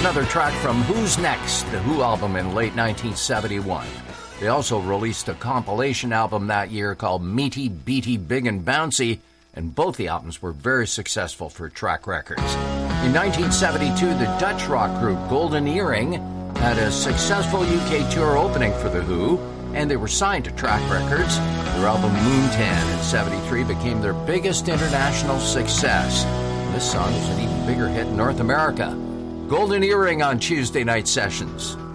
another track from Who's Next, the Who album in late 1971. They also released a compilation album that year called Meaty, Beaty, Big and Bouncy, and both the albums were very successful for Track Records. In 1972, the Dutch rock group Golden Earring had a successful UK tour opening for The Who, and they were signed to Track Records. Their album Moontan in 73 became their biggest international success. This song was an even bigger hit in North America. Golden Earring on Tuesday Night Sessions.